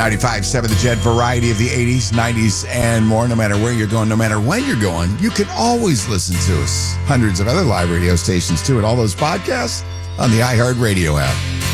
95.7 The Jet, variety of the 80s, 90s, and more. No matter where you're going, no matter when you're going, you can always listen to us. Hundreds of other live radio stations, too, and all those podcasts on the iHeartRadio app.